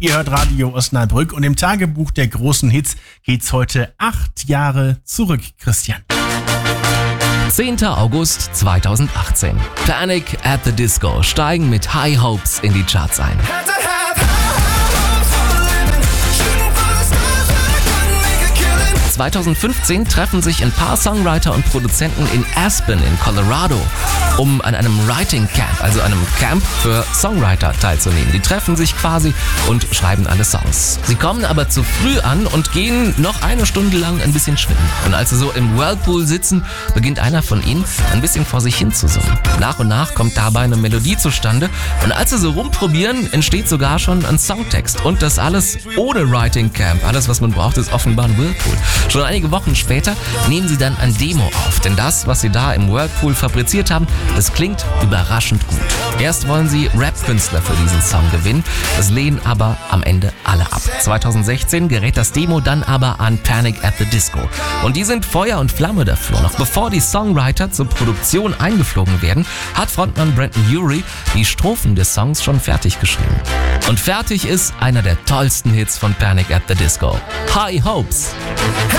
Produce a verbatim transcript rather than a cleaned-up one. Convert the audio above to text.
Ihr hört Radio Osnabrück und im Tagebuch der großen Hits geht's heute acht Jahre zurück, Christian. zehnter August zweitausendachtzehn. Panic at the Disco steigen mit High Hopes in die Charts ein. zweitausendfünfzehn treffen sich ein paar Songwriter und Produzenten in Aspen in Colorado, um an einem Writing Camp, also einem Camp für Songwriter, teilzunehmen. Die treffen sich quasi und schreiben alle Songs. Sie kommen aber zu früh an und gehen noch eine Stunde lang ein bisschen schwimmen. Und als sie so im Whirlpool sitzen, beginnt einer von ihnen ein bisschen vor sich hin zu summen. Nach und nach kommt dabei eine Melodie zustande und als sie so rumprobieren, entsteht sogar schon ein Songtext. Und das alles ohne Writing Camp. Alles, was man braucht, ist offenbar ein Whirlpool. Schon einige Wochen später nehmen sie dann ein Demo auf, denn das, was sie da im Whirlpool fabriziert haben, das klingt überraschend gut. Erst wollen sie Rap-Künstler für diesen Song gewinnen, das lehnen aber am Ende alle ab. zweitausendsechzehn gerät das Demo dann aber an Panic at the Disco und die sind Feuer und Flamme dafür. Noch bevor die Songwriter zur Produktion eingeflogen werden, hat Frontmann Brandon Urie die Strophen des Songs schon fertig geschrieben. Und fertig ist einer der tollsten Hits von Panic at the Disco, High Hopes.